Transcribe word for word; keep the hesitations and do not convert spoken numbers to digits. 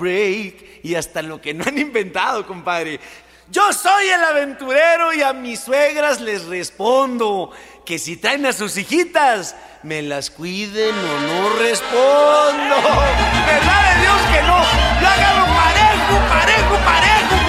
break y hasta lo que no han inventado, compadre. Yo soy el aventurero y a mis suegras les respondo que si traen a sus hijitas, me las cuiden o no respondo.